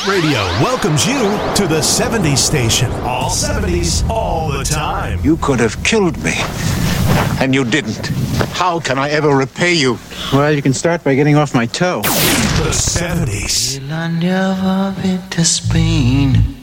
Hit Radio welcomes you to the 70s station. All 70s, all the time. You could have killed me, and you didn't. How can I ever repay you? Well, you can start by getting off my toe. The 70s. Well, I never been to Spain.